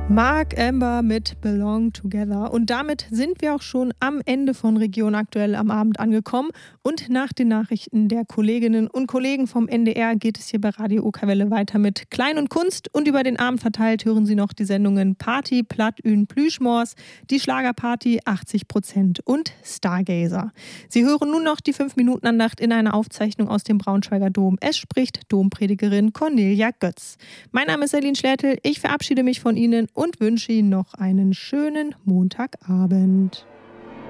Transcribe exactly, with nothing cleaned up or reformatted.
Mark Amber mit Belong Together. Und damit sind wir auch schon am Ende von Region Aktuell am Abend angekommen. Und nach den Nachrichten der Kolleginnen und Kollegen vom N D R geht es hier bei Radio Okerwelle weiter mit Klein und Kunst. Und über den Abend verteilt hören Sie noch die Sendungen Party, Platt, Ün, Plüschmors, die Schlagerparty achtzig Prozent und Stargazer. Sie hören nun noch die fünf Minuten Andacht in einer Aufzeichnung aus dem Braunschweiger Dom. Es spricht Dompredigerin Cornelia Götz. Mein Name ist Aline Schlertel. Ich verabschiede mich von Ihnen und wünsche Ihnen noch einen schönen Montagabend.